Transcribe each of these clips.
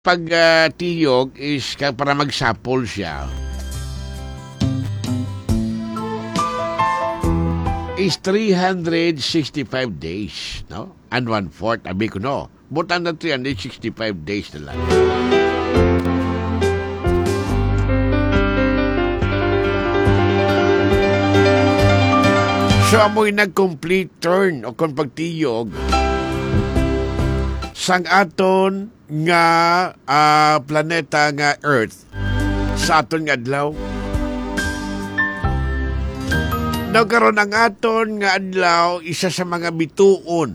Pag tiyog is para magsapol siya, is 365 days, no? And 1/4, abi ko no. Butan na 365 days na lang. So, amoy nag-complete turn o kung pagtiyog sang aton nga planeta nga Earth sa aton nga adlaw. Nagkaroon ang aton nga adlaw isa sa mga bituon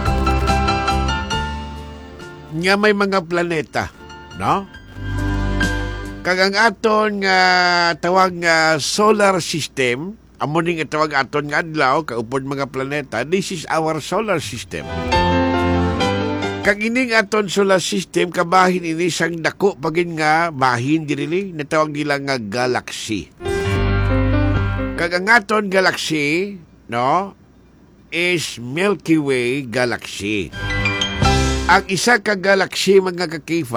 nga may mga planeta, no? Kag ang aton nga tawag nga solar system, amo ning tawag aton nga adlaw kaupod mga planeta, this is our solar system. Kag ining aton solar system kabahin ini sang dako pagin nga bahin diri natawag nila nga galaxy. Kag ang aton galaxy, no, is Milky Way galaxy. Ang isa ka galaxy mga ka-K5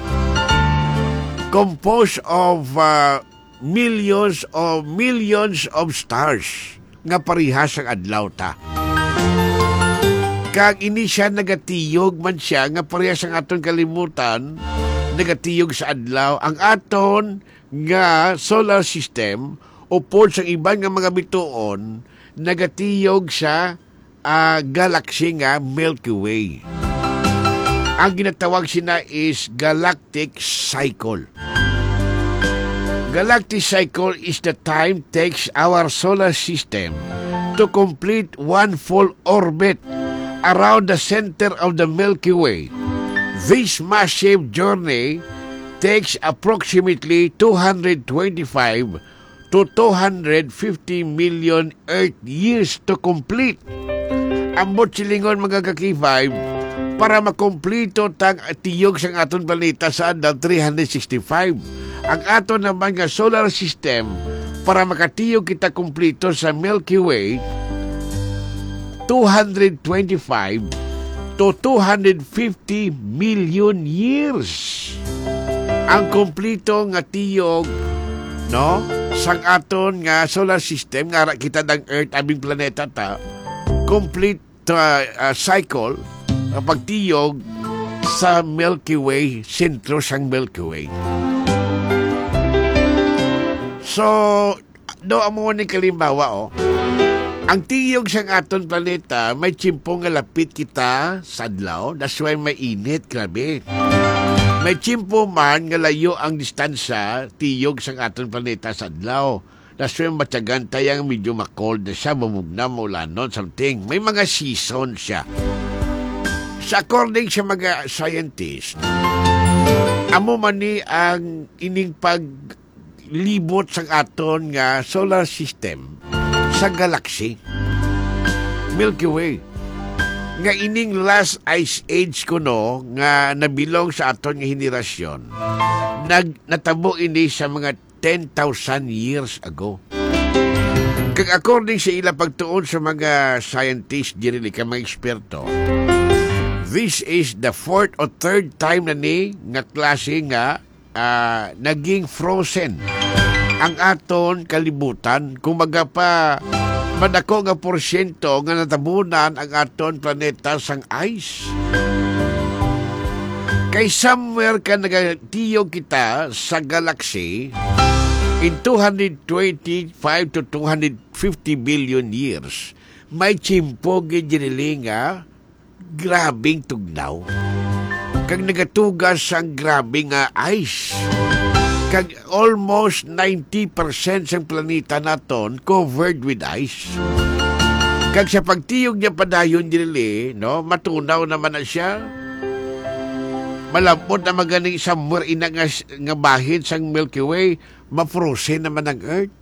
composed of millions of stars nga parihas ang adlaw ta. Kag ini siya nagatiyog man siya nga parehas ang aton kalimutan, nagatiyog sa adlaw. Ang aton nga solar system upod sa iban nga mga bituon nagatiyog sa galaxy nga Milky Way. Ang ginatawag sina is galactic cycle. Galactic cycle is the time takes our solar system to complete one full orbit around the center of the Milky Way. This massive journey takes approximately 225 to 250 million Earth years to complete. Ambot silingon mga ka-K5 para makomplito tang tiyog sang aton planeta sa adlaw 365. Ang aton naman nga solar system para makatiyog kita kumplito sa Milky Way 225 to 250 million years. Ang kumplito nga tiyog, no, sang aton nga solar system nga kita dang Earth abing planeta ta, complete cycle pagtiyog sa Milky Way, sentro sang Milky Way. So, do amo ni kalimbawa ang tiyog sang aton planeta may tsimpo nga lapit kita sa adlaw, that's why may init, grabe. May tsimpo man nga layo ang distansya tiyog sang aton planeta sa adlaw. That's why matyagan tayang medyo makold na siya, mamugna, maulanon, something. May mga season siya. Sa according sa mga scientist, amo man ni ang ining paglibot sang aton nga solar system sa galaxy Milky Way. Nga ining last ice age kuno nga nabilong sa aton nga henerasyon, natabo ini sa mga 10,000 years ago. Kag according sa ila pagtuon sa mga scientists diri ka mga eksperto, this is the fourth or third time na ni nga klase nga naging frozen ang aton kalibutan. Kung maga pa madako nga porsyento nga natabunan ang aton planeta sang ice. Kay somewhere ka nagatiyog kita sa galaxy in 225 to 250 billion years, may tsimpo gidinili nga grabing tugnaw. Kag nagatugas sang grabing ice. Kag almost 90% sang planeta naton covered with ice. Kag sa pagtiyog niya padayon dinili, no, matunaw naman na siya. Malambot na maganing somewhere ina nga bahin sang Milky Way, ma-frozen naman ang Earth.